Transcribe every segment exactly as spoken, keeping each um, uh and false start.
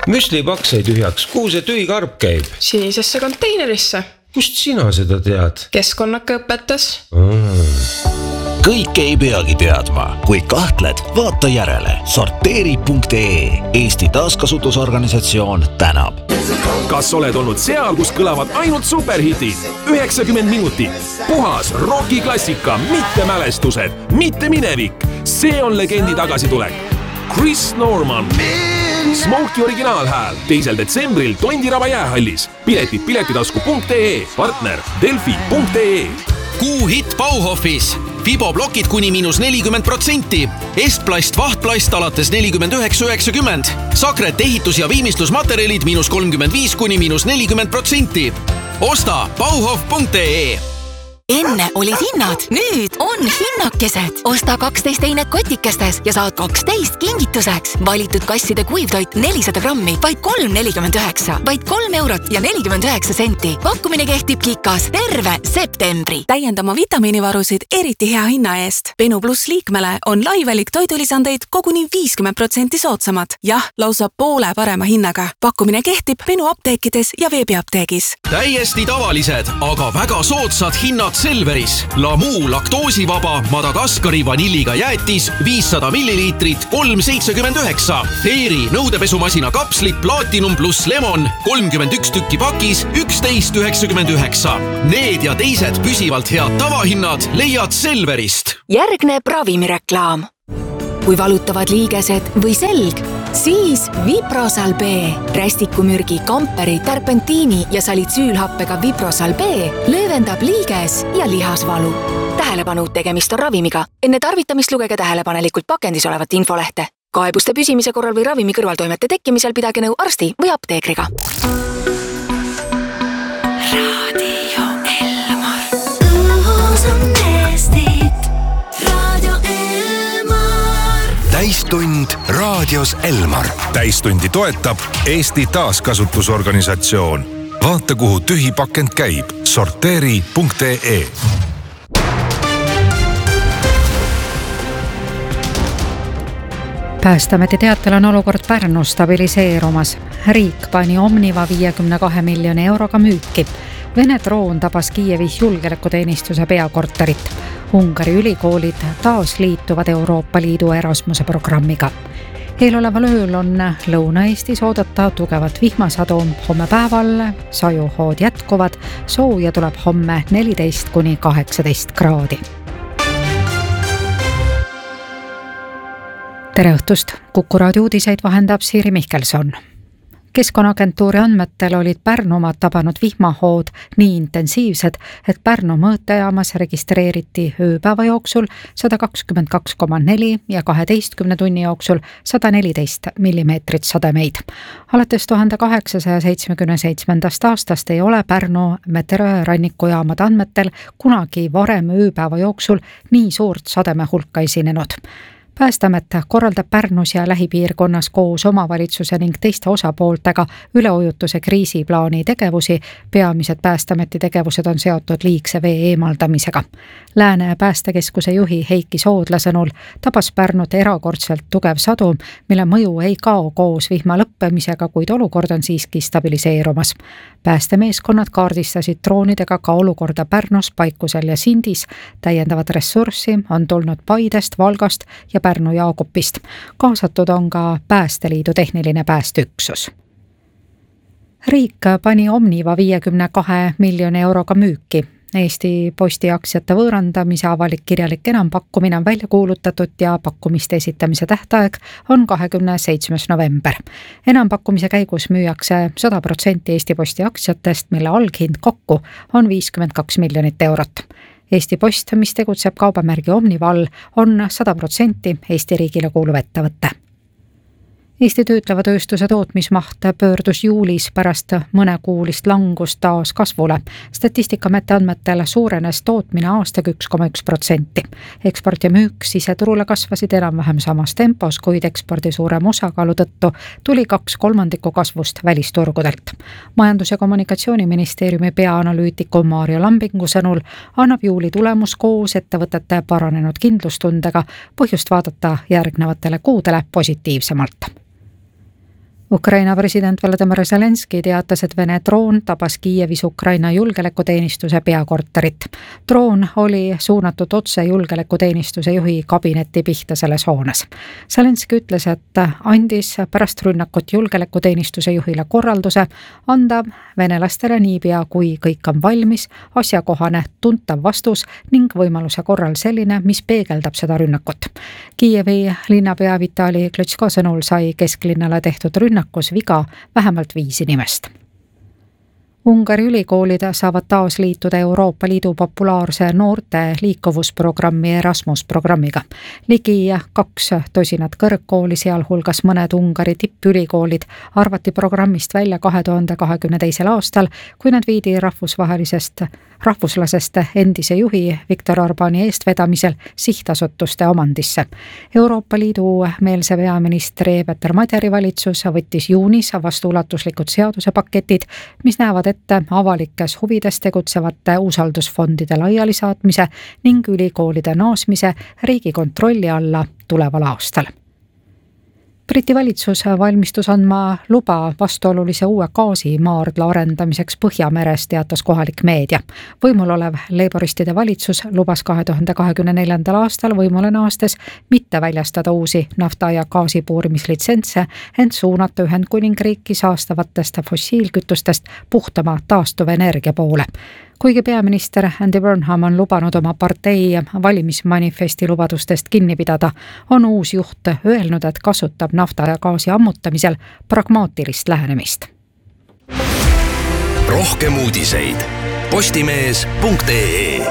müslipakk sai tühjaks, kuhu see tühikarp käib? Sinisesse konteinerisse. Kust sina seda tead? Keskkonnaka õpetas. Mm. Kõik ei peagi teadma. Kui kahtled, vaata järele. sorteeri punkt ee Eesti taaskasutusorganisatsioon tänab. Kas oled olnud seal, kus kõlavad ainult superhitid? üheksakümmend minutit. Puhas rocki klassika, mitte mälestused, mitte minevik. See on legendi tagasitulek. Chris Norman. Smokey originaalhääl teisel detsembril Tondiraba jäähallis. Piletid piletitasku punkt ee, partner delfi punkt ee. Kuu hit Bauhofis. Fiboblokid kuni miinus nelikümmend protsenti. Estplast vahtplast alates nelikümmend üheksa üheksakümmend. Sakret ehitus- ja viimistlusmaterjalid miinus kolmkümmend viis kuni miinus nelikümmend protsenti. Osta bauhof punkt ee. Enne olid hinnad, nüüd on hinnakesed. Osta kaksteist einet kotikestes ja saad kaksteist kingituseks. Valitud kasside kuivtoit nelisada grammi, vaid kolm nelikümmend üheksa, vaid kolm eurot ja nelikümmend üheksa senti. Pakkumine kehtib Kikas terve septembri. Täiendama vitamiinivarusid eriti hea hinna eest. Benu Plus liikmele on laivelik toidulisandeid koguni viiskümmend protsenti soodsamad. Jah, lausa poole parema hinnaga. Pakkumine kehtib Benu apteekides ja veebiapteegis. Täiesti tavalised, aga väga soodsad hinnad Selveris. Lamu laktoosivaba Madagaskari vanilliga jäätis viissada milliliitrit kolm seitsekümmend üheksa. Feeri nõudepesumasina kapslit Platinum plus Lemon kolmkümmend üks tükki pakis üksteist üheksakümmend üheksa. Need ja teised püsivalt head tavahinnad leiad Selverist. Järgneb ravimireklaam. Kui valutavad liigesed või selg, siis Viprosal B. Rästikumürgi, kamperi, terpentiini ja salitsüülhappega Viprosal B löövendab liiges ja lihasvalu. Tähelepanu, tegemist on ravimiga. Enne tarvitamist lugege tähelepanelikult pakendis olevat infolehte. Kaebuste püsimise korral või ravimi kõrvaltoimete tekkimisel pidage nõu arsti või apteekriga. Radio Elmar. Õhus on Eestit. Radio Elmar. Täistund raadios Elmar. Täistundi toetab Eesti taaskasutusorganisatsioon. Vaata, kuhu tühi pakend käib. sorteeri punkt ee. Päästameti teatel on olukord Pärnus stabiliseerumas. Riik pani Omniva viiekümne kahe miljoni euroga müüki. Vene droon tabas Kiievis julgeolekuteenistuse peakorterit. Ungari ülikoolid taas liituvad Euroopa Liidu Erasmuse programmiga. Eeloleval ööl on Lõuna-Eestis oodata tugevat vihmasadu. Homme päeval sajuhood jätkuvad. Sooja tuleb homme neliteist kuni kaheksateist kraadi. Tere õhtust! Kuku raadio uudiseid vahendab Siiri Mihkelson. Keskkonnaagentuuri andmetel olid Pärnumaad tabanud vihmahood nii intensiivsed, et Pärnu mõõtejaamas registreeriti ööpäeva jooksul sada kakskümmend kaks koma neli ja kaheteistkümne tunni jooksul sada neliteist millimeetrit sademeid. Alates tuhande kaheksasaja seitsmekümne seitsmendast aastast ei ole Pärnu meteorooranikujaamade andmetel kunagi varem ööpäeva jooksul nii suurt sademe hulka esinenud. Päästeamet korraldab Pärnus ja lähipiirkonnas koos omavalitsuse ning teiste osapooltega üleujutuse kriisiplaani tegevusi. Peamised Päästeameti tegevused on seotud liigse vee eemaldamisega. Lääne päästekeskuse juhi Heiki Soodla sõnul tabas Pärnut erakordselt tugev sadu, mille mõju ei kao koos vihma lõppemisega, kuid olukord on siiski stabiliseerumas. Päästemeeskonnad kaardistasid droonidega ka olukorda Pärnus, Paikusel ja Sindis. Täiendavat ressurssi on tulnud Paidest, Valgast ja Pärnu Jaakopist. Kaasatud on ka Päästeliidu tehniline päästeüksus. Riik pani Omniva viiekümne kahe miljoni euroga müüki. Eesti Posti aktsiate võõrandamise avalik kirjalik enampakkumine on välja kuulutatud ja pakkumiste esitamise tähtaeg on kahekümne seitsmes november. Enampakkumise käigus müüakse sada protsenti Eesti Posti aktsiatest, mille alghind kokku on viiskümmend kaks miljonit eurot. Eesti Post, mis tegutseb kaubamärgi Omniva all, on sada protsenti Eesti riigile kuuluv ettevõte. Eesti töötleva tööstuse tootmismaht pöördus juulis pärast mõnekuulist langust taas kasvule. Statistikaameti andmetel suurenes tootmine aastaga üks koma üks protsenti. Eksport ja müük siseturule kasvasid enam-vähem samas tempos, kuid ekspordi suurem osakaalu tõttu tuli kaks kolmandikku kasvust välisturgudelt. Majandus- ja kommunikatsiooniministeeriumi peaanalüütiku Maarjo Lambingu sõnul annab juuli tulemus koos ettevõtete paranenud kindlustundega põhjust vaadata järgnevatele kuudele positiivsemalt. Ukraina president Volodymyr Zelenski teatas, et Vene droon tabas Kiievis Ukraina julgeolekuteenistuse peakorterit. Droon oli suunatud otse julgeolekuteenistuse juhi kabinetti pihta selles hoones. Zelenski ütles, et andis pärast rünnakut julgeolekuteenistuse juhile korralduse anda venelastele niipea, kui kõik on valmis, asjakohane, tuntav vastus ning võimaluse korral selline, mis peegeldab seda rünnakut. Kiievi linnapea Vitali Klitschko sõnul sai kesklinnale tehtud rünnakus viga vähemalt viis inimest. Ungari ülikoolid saavad taas liituda Euroopa Liidu populaarse noorte liikuvusprogrammi Erasmus programmiga. Ligi kaks tosinat kõrgkooli, sealhulgas mõned Ungari tippülikoolid, arvati programmist välja kahe tuhande kahekümne teisel aastal, kui nad viidi rahvusvahelisest rahvuslasest endise juhi Viktor Orbani eestvedamisel sihtasutuste omandisse. Euroopa Liidu meelse peaministri Peeter Madjari valitsus võttis juunis vastu ulatuslikud seadusepaketid, mis näevad ette avalikes huvides tegutsevate usaldusfondide laialisaatmise ning ülikoolide naasmise riigi kontrolli alla tuleval aastal. Briti valitsus valmistus andma luba vastuolulise uue gaasimaardla arendamiseks Põhjameres, teatas kohalik meedia. Võimul olev leiboristide valitsus lubas kahe tuhande kahekümne neljandal aastal võimule naastes mitte väljastada uusi nafta- ja gaasipuurimislitsentse, ent suunata Ühendkuningriiki saastavatest fossiilkütustest puhtama taastuvenergia poole. Kuigi peaminister Andy Burnham on lubanud oma partei valimismanifesti lubadustest kinni pidada, on uus juht öelnud, et kasutab nafta ja gaasi ammutamisel pragmaatilist lähenemist. Rohkem uudiseid postimees punkt ee.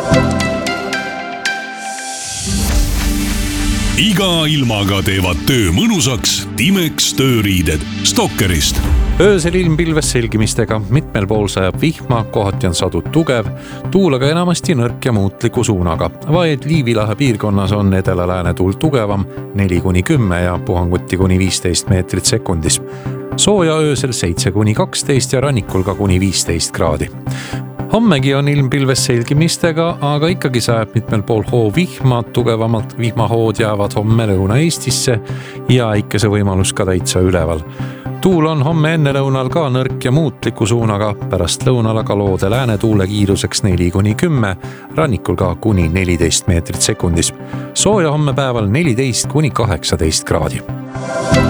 Iga ilmaga teevad töö mõnusaks Timex tööriided Stokkerist. Öösel ilm pilves selgimistega, mitmel pool sajab vihma, kohati on sadu tugev, tuulaga enamasti nõrk ja muutliku suunaga. Vaid Liivilahe piirkonnas on edela-lääne tuul tugevam neli kuni kümme ja puhanguti kuni viisteist meetrit sekundis. Sooja öösel seitse kuni kaksteist ja rannikul ka kuni viisteist kraadi. Hommegi on ilm pilves selgimistega, aga ikkagi sajab mitmel pool hoo vihma, tugevamalt vihmahood jäävad homme Lõuna-Eestisse ja ikkese võimalus ka täitsa üleval. Tuul on homme enne lõunal ka nõrk ja muutliku suunaga, pärast lõunal aga loode lääne tuule kiiruseks neli kuni kümme, rannikul ka kuni neliteist meetrit sekundis. Sooja homme päeval neliteist kuni kaheksateist kraadi.